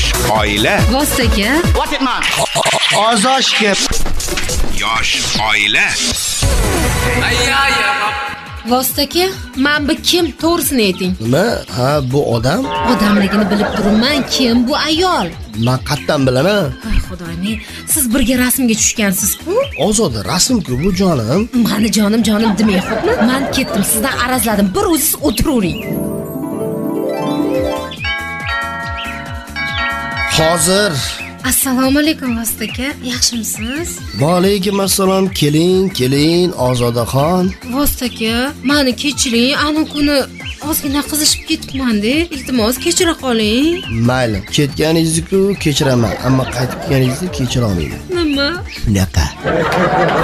oila. Vostaga. What it man? Ozoshga. Yosh oila. Vostaga, men bu kim to'g'risini ayting. Nima? Ha, bu odam? Odamligini bilib turibman, kim bu ayol? Men qayerdan bilaman? Ay xudoyim, siz birga rasmga tushgansiz-ku? Ozoda rasm-ku bu jonim. Mani jonim demay xo'pmi? Men ketdim, sizdan arazladim. Bir o'zingiz o'tiravering. Hozir. Assalomu alaykum Vostaga, yaxshimisiz? Va alaykum assalom. Keling, Ozodaxon. Vostaga, meni kechiring, ana kuni ozgina qizishib ketibman-da. Iltimos kechira qoling. Mayli, ketganingizni-ku kechiraman, ammo qaytib kelganingizni kechira olmayman. Nima? Shunaqa.